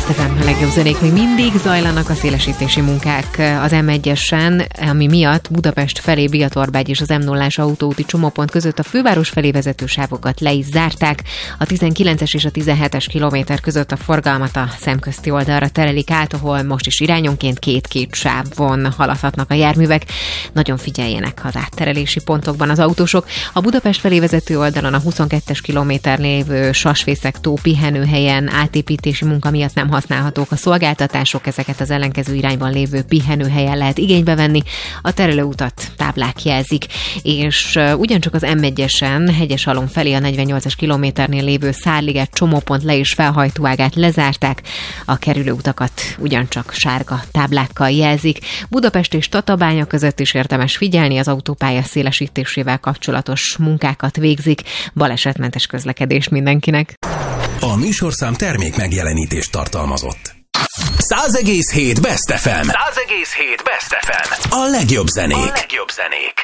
Best FM, a legjobb zenék még mindig zajlanak a szélesítési munkák az M1-esen, ami miatt Budapest felé Biatorbágy és az M0-ás autóúti csomópont között a főváros felé vezető sávokat le is zárták. A 19-es és a 17-es kilométer között a forgalmat a szemközti oldalra terelik át, ahol most is irányonként két sávon haladhatnak a járművek. Nagyon figyeljenek az átterelési pontokban az autósok. A Budapest felé vezető oldalon a 22-es kilométer lévő Sasfészek-tó pihenőhelyen átépítési munka miatt nem használhatók a szolgáltatások, ezeket az ellenkező irányban lévő pihenőhelyen lehet igénybe venni. A terelőutat táblák jelzik, és ugyancsak az M1-esen Hegyeshalom felé a 48-as kilométernél lévő Szárliget csomópont le- és felhajtóágát lezárták, a kerülőutakat ugyancsak sárga táblákkal jelzik. Budapest és Tatabánya között is érdemes figyelni, az autópálya szélesítésével kapcsolatos munkákat végzik. Balesetmentes közlekedés mindenkinek. A műsorszám termék megjelenítést tartalmazott. 100,7 Best FM. 100,7 Best FM. A legjobb zenék.